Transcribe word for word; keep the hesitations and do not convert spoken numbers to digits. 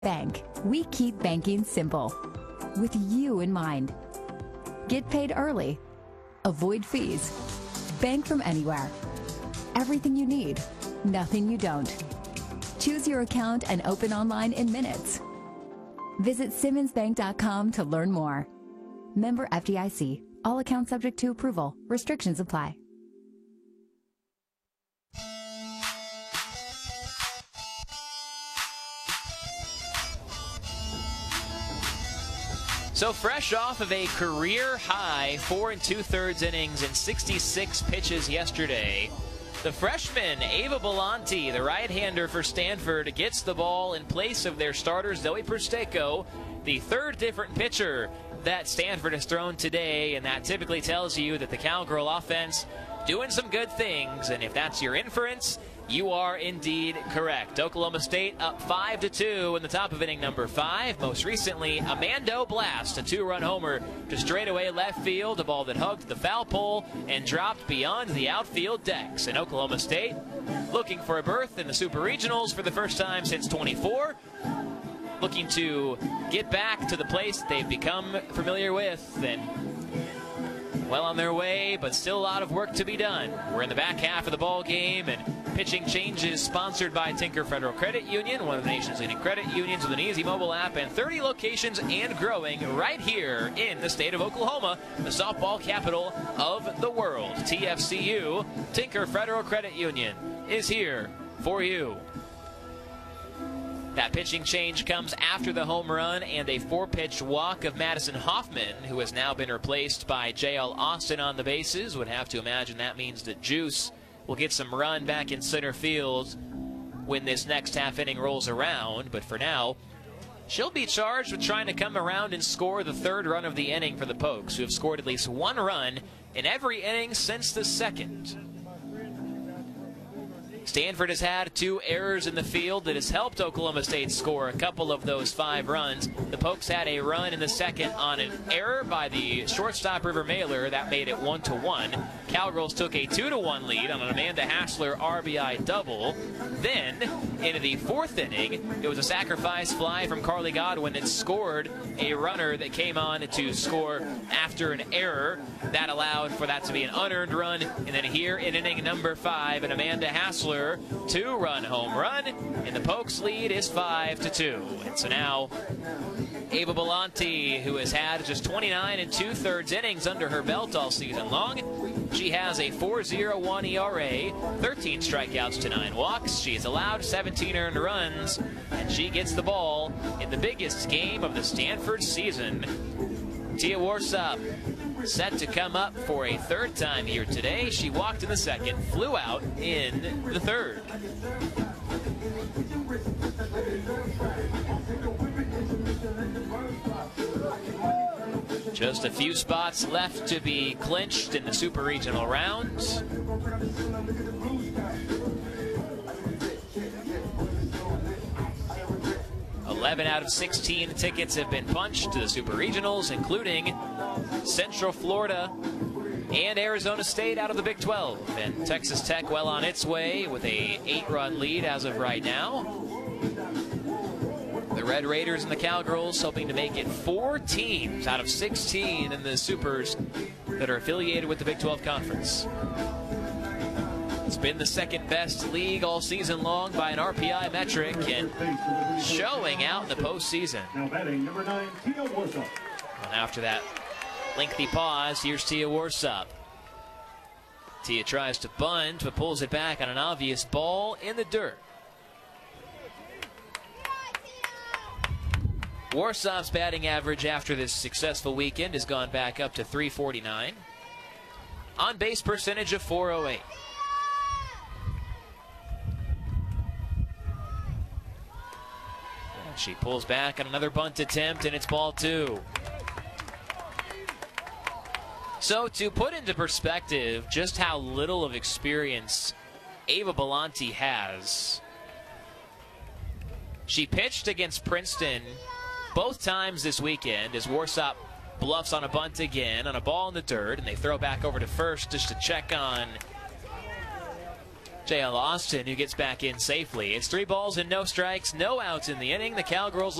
Bank, we keep banking simple, with you in mind. Get paid early, avoid fees, bank from anywhere. Everything you need, nothing you don't. Choose your account and open online in minutes. Visit Simmons Bank dot com to learn more. Member F D I C. All accounts subject to approval. Restrictions apply. So fresh off of a career-high four and two-thirds innings and sixty-six pitches yesterday, the freshman Ava Belanti, the right-hander for Stanford, gets the ball in place of their starter Zoe Persteco, the third different pitcher that Stanford has thrown today, and that typically tells you that the Cowgirl offense doing some good things, and if that's your inference, you are indeed correct. Oklahoma State up five to two in the top of inning number five. Most recently, Amando Blast, a two-run homer to straightaway left field, a ball that hugged the foul pole and dropped beyond the outfield decks. And Oklahoma State looking for a berth in the Super Regionals for the first time since twenty-four. Looking to get back to the place they've become familiar with, and well on their way, but still a lot of work to be done. We're in the back half of the ball game, and pitching changes sponsored by Tinker Federal Credit Union, one of the nation's leading credit unions with an easy mobile app and thirty locations and growing right here in the state of Oklahoma, the softball capital of the world. T F C U, Tinker Federal Credit Union, is here for you. That pitching change comes after the home run and a four-pitch walk of Madison Hoffman, who has now been replaced by J L Austin on the bases. Would have to imagine that means that Juice will get some run back in center field when this next half inning rolls around. But for now, she'll be charged with trying to come around and score the third run of the inning for the Pokes, who have scored at least one run in every inning since the second. Stanford has had two errors in the field that has helped Oklahoma State score a couple of those five runs. The Pokes had a run in the second on an error by the shortstop River Mailer. That made it one to one. Cowgirls took a two to one lead on an Amanda Hassler R B I double. Then, into the fourth inning, it was a sacrifice fly from Carly Godwin that scored a runner that came on to score after an error. That allowed for that to be an unearned run. And then here in inning number five, an Amanda Hassler two-run home run, and the Pokes lead is five to two. And so now, Ava Belanti, who has had just twenty-nine and two-thirds innings under her belt all season long, she has a four point oh one E R A, thirteen strikeouts to nine walks. She has allowed seventeen earned runs, and she gets the ball in the biggest game of the Stanford season. Tia Warsop set to come up for a third time here today. She walked in the second, flew out in the third. Just a few spots left to be clinched in the Super Regional rounds. eleven out of sixteen tickets have been punched to the Super Regionals, including Central Florida and Arizona State out of the Big twelve. And Texas Tech well on its way with a eight-run lead as of right now. The Red Raiders and the Cowgirls hoping to make it four teams out of sixteen in the Supers that are affiliated with the Big twelve Conference. It's been the second best league all season long by an R P I metric, and showing out in the postseason. Now batting number nine, Tia Warsop. And after that lengthy pause, here's Tia Warsop. Tia tries to bunt, but pulls it back on an obvious ball in the dirt. Warsop's batting average after this successful weekend has gone back up to three forty-nine. On base percentage of four oh eight. She pulls back on another bunt attempt, and it's ball two. So to put into perspective just how little of experience Ava Belanti has, she pitched against Princeton both times this weekend as Warsop bluffs on a bunt again on a ball in the dirt, and they throw back over to first just to check on J L Austin, who gets back in safely. It's three balls and no strikes, no outs in the inning. The Cowgirls